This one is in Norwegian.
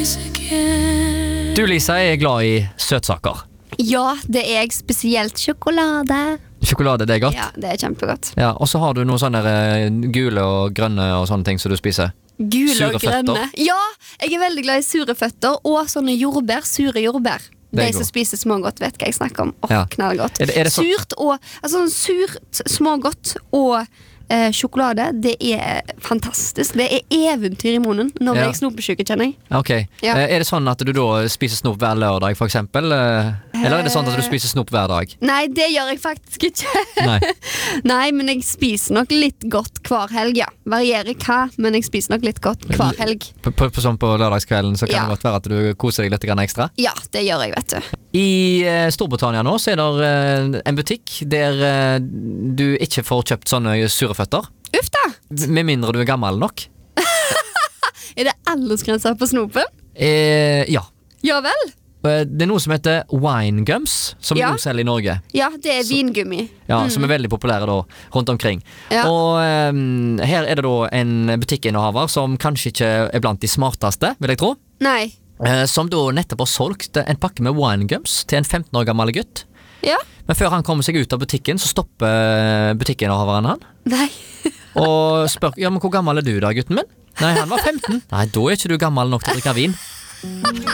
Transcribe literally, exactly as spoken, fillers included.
Du, Lisa, er glad i søtsaker. Ja, det er jeg, spesielt sjokolade. Sjokolade, det er godt. Ja, det er kjempegodt. Ja, og så har du noen sånne eh, gule og grønne og sånne ting som du spiser. Gule Sure og grønne. føtter. Ja, jeg er veldig glad i sure føtter og sånne jordbær, sure jordbær. Det er De som godt. spiser smågodt vet hva jeg snakker om. Åh, Ja. knallgodt. Er det- er det så- Surt og, altså sånn surt, smågodt og eh, sjokolade, det er fantastisk. Det er eventyr i munnen. Nå blir Ja. jeg snopesjuke, kjenner jeg. Ok, Ja. Eh, Er det sånn at du da spiser snop hver lørdag, for eksempel? Eh, Eller er det sånn at du spiser snop hver dag? Nei, det gjør jeg faktisk ikke. Nei. Nei, men jeg spiser nok litt godt hver helg, ja. Varierer hva, men jeg spiser nok litt godt hver helg. På, på, på, sånn på lørdagskvelden så kan Ja. det godt være at du koser deg litt grann ekstra. Ja, det gjør jeg, vet du. I eh, Storbritannia nå så er det eh, en butikk der eh, du ikke får kjøpt sånne sure føtter. Uff da! Med mindre du er gammel nok. Er det aldersgrenser på snopen? Eh, ja. Ja vel? Eh, Det er noe som heter wine gums, som Ja. vi også selger i Norge. Ja, det er vingummi. Ja, Som er veldig populære da, rundt omkring. Ja. Og eh, her er det da en butikkinnehaver som kanskje ikke er blant de smarteste, vil jeg tro. Nei. eh, Som da nettopp har solgt en pakke med wine gums til en femten år gammel gutt. Ja. Men før han kommer seg ut av butikken, så stopper butikkinnehaveren han. Nei. Og spør ja, men hvor gammel er du da, gutten min? Nei, han var femten. Nei, da er ikke du gammel nok til å drikke vin.